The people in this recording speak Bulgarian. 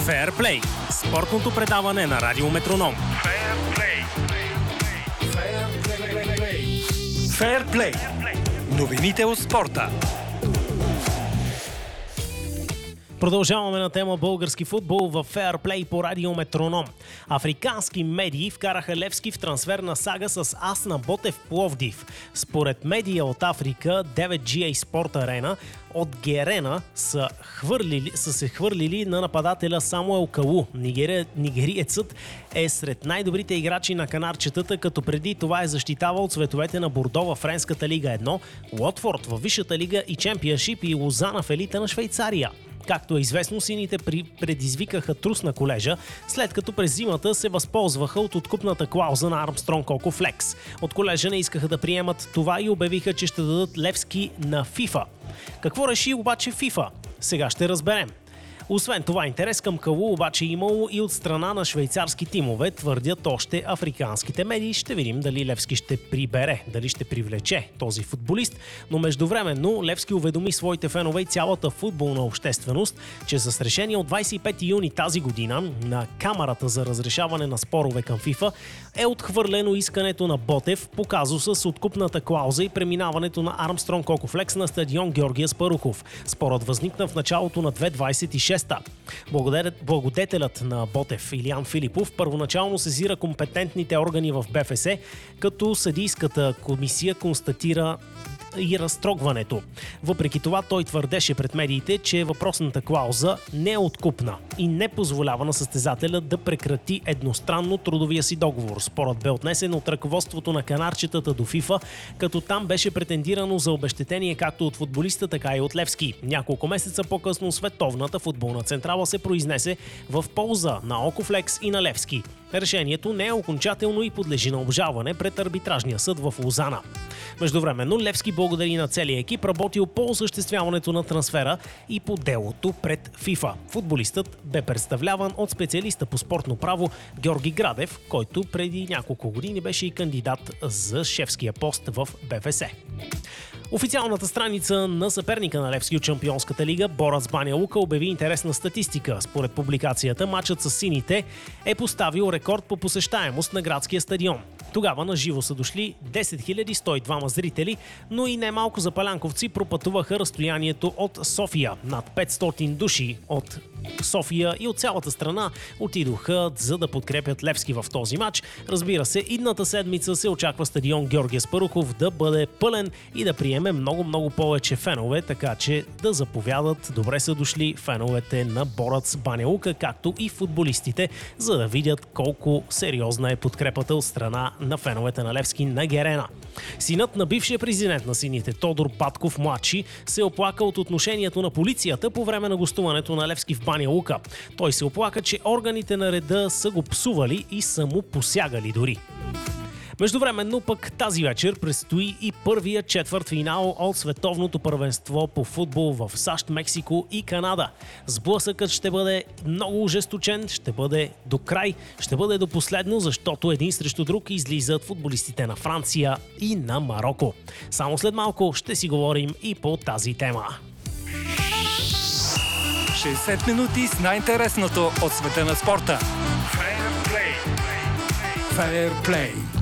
Феърплей – спортното предаване на Радио Метроном. Феърплей. Новините от спорта. Продължаваме на тема български футбол в Феърплей по Радио Метроном. Африкански медии вкараха Левски в трансферна сага с ас на Ботев Пловдив. Според медия от Африка, 9GA Sport Arena от Герена са се хвърлили на нападателя Самуел Калу. Нигериецът е сред най-добрите играчи на канарчетата, като преди това е защитавал цветовете на Бордо във Френската лига 1, Уотфорд във Висшата лига и Чемпионшип и Лозана в елита на Швейцария. Както е известно, сините предизвикаха трус на колежа, след като през зимата се възползваха от откупната клауза на Армстронг Коко Флекс. От колежа не искаха да приемат това и обявиха, че ще дадат Левски на FIFA. Какво реши обаче FIFA? Сега ще разберем. Освен това, интерес към Калу обаче имало и от страна на швейцарски тимове, твърдят още африканските медии. Ще видим дали Левски ще прибере, дали ще привлече този футболист. Но междувременно Левски уведоми своите фенове и цялата футболна общественост, че с решение от 25 юни тази година на Камарата за разрешаване на спорове към FIFA е отхвърлено искането на Ботев по казуса с откупната клауза и преминаването на Армстронг Коко Флекс на стадион Георгия Спарухов. Спорът възникна в началото на 2026. Благодетелят на Ботев Илиян Филипов първоначално сезира компетентните органи в БФС, като съдийската комисия констатира и разтрогването. Въпреки това той твърдеше пред медиите, че въпросната клауза не е откупна и не позволява на състезателя да прекрати едностранно трудовия си договор. Спорът бе отнесен от ръководството на канарчетата до FIFA, като там беше претендирано за обезщетение както от футболиста, така и от Левски. Няколко месеца по-късно Световната футболна централа се произнесе в полза на Окофлекс и на Левски. Решението не е окончателно и подлежи на обжалване пред арбитражния съд в Лозана. Междувременно Левски благодари на целия екип, работил по осъществяването на трансфера и по делото пред FIFA. Футболистът бе представляван от специалиста по спортно право Георги Градев, който преди няколко години беше и кандидат за шефския пост в БФС. Официалната страница на съперника на Левски от Шампионската лига, Борац Баня Лука, обяви интересна статистика. Според публикацията, матчът с сините е поставил рекорд по посещаемост на градския стадион. Тогава на живо са дошли 10 102 зрители, но и немалко запалянковци пропътуваха разстоянието от София. Над 500 души от София и от цялата страна отидоха за да подкрепят Левски в този матч. Разбира се, идната седмица се очаква стадион Георгия Спарухов да бъде пълен и да приеме много повече фенове, така че да заповядат. Добре са дошли феновете на Борац Баня Лука, както и футболистите, за да видят колко сериозна е подкрепата от страна на феновете на Левски на Герена. Синът на бившия президент на сините Тодор Батков младши се оплака от отношението на полицията по време на гостуването на Левски в Баня Лука. Той се оплака, че органите на реда са го псували и са му посягали дори. Междувременно пък тази вечер предстои и първия четвъртфинал от световното първенство по футбол в САЩ, Мексико и Канада. Сблъсъкът ще бъде много ожесточен, ще бъде до край, ще бъде до последно, защото един срещу друг излизат футболистите на Франция и на Мароко. Само след малко ще си говорим и по тази тема. 60 минути с най-интересното от света на спорта. Fair Play.